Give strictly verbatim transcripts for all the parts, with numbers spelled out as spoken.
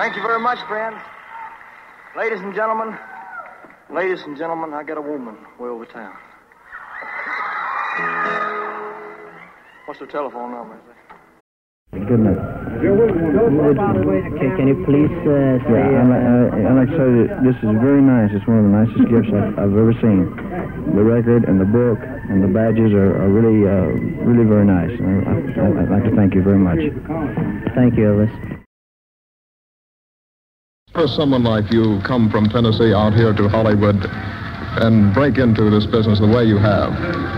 Thank you very much, friends. Ladies and gentlemen, ladies and gentlemen, I got a woman way over town. What's her telephone number? Goodness. Okay, can you please uh, say... Yeah, I'd, uh, I'd like to say that this is very nice. It's one of the nicest gifts I've, I've ever seen. The record and the book and the badges are, are really, uh, really very nice. I, I, I'd like to thank you very much. Thank you, Elvis. For someone like you come from Tennessee out here to Hollywood and break into this business the way you have?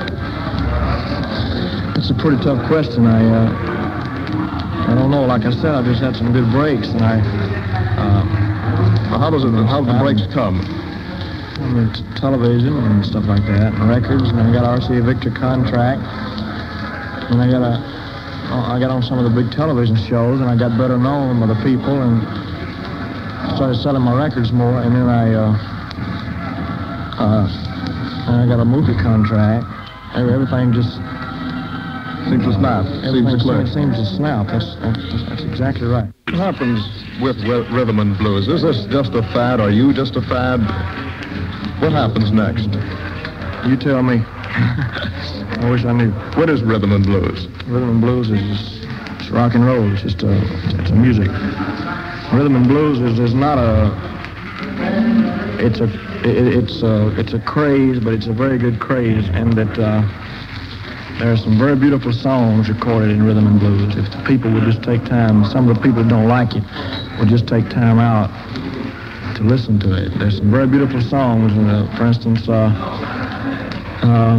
It's a pretty tough question. I uh, I don't know. Like I said, I've just had some good breaks, and I. Uh, well, how does it? How do the breaks come? I mean, t- television and stuff like that, and records, and I got R C A Victor contract, and I got a. I got on some of the big television shows, and I got better known by the people, and started selling my records more, and then I. Uh, uh, and I got a movie contract. Everything just. Seems to snap. Seems to click. Seems to snap. That's, that's, that's exactly right. What happens with rhythm and blues? Is this just a fad? Are you just a fad? What happens next? You tell me. I wish I knew. What is rhythm and blues? Rhythm and blues is just it's rock and roll. It's just a, it's a music. Rhythm and blues is, is not a. It's a it, it's a it's a craze, but it's a very good craze, and that. Uh, There are some very beautiful songs recorded in rhythm and blues. If the people would just take time, some of the people that don't like it would just take time out to listen to it. There's some very beautiful songs. Uh, for instance, uh, uh,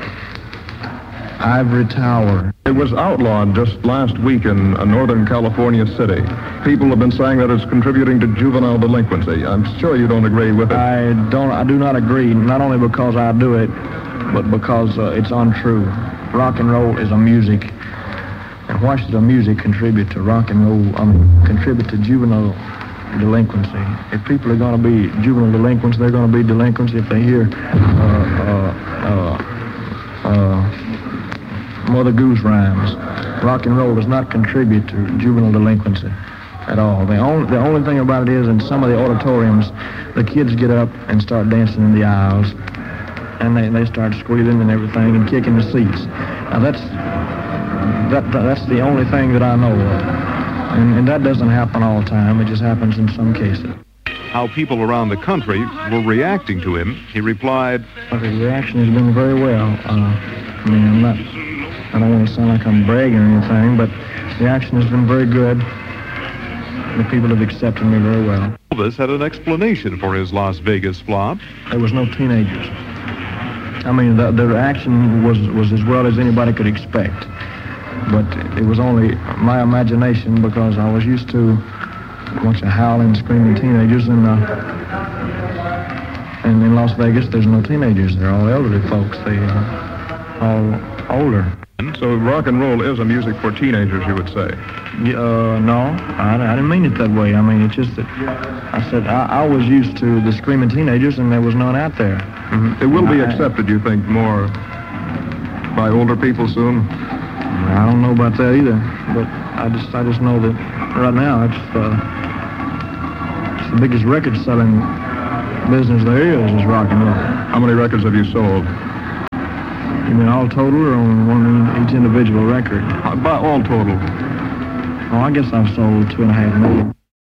Ivory Tower. It was outlawed just last week in a Northern California city. People have been saying that it's contributing to juvenile delinquency. I'm sure you don't agree with it. I don't. I do not agree. Not only because I do it, but because uh, it's untrue. Rock and roll is a music, and why should a music contribute to rock and roll, I mean, contribute to juvenile delinquency? If people are going to be juvenile delinquents, they're going to be delinquents if they hear uh, uh, uh, uh, Mother Goose rhymes. Rock and roll does not contribute to juvenile delinquency at all. The only, the only thing about it is in some of the auditoriums, the kids get up and start dancing in the aisles. And they, they start squealing and everything and kicking the seats. Now that's that that's the only thing that I know of. And, and that doesn't happen all the time. It just happens in some cases. How people around the country were reacting to him, he replied, well, the reaction has been very well. Uh, I mean, I'm not, I don't want to sound like I'm bragging or anything, but the action has been very good. The people have accepted me very well. Elvis had an explanation for his Las Vegas flop. There was no teenagers. I mean, the, the reaction was, was as well as anybody could expect. But it was only my imagination because I was used to a bunch of howling, screaming teenagers. And, uh, and in Las Vegas, there's no teenagers. They're all elderly folks. They uh, all older. So rock and roll is a music for teenagers, you would say? Uh, no, I, I didn't mean it that way. I mean, it's just that I said I, I was used to the screaming teenagers, and there was none out there. Mm-hmm. It will be I, accepted, you think, more by older people soon? I don't know about that either, but I just I just know that right now it's, uh, it's the biggest record-selling business there is, is rock and roll. How many records have you sold? You mean all total or on one each individual record? By all total. Oh, I guess I've sold two and a half million.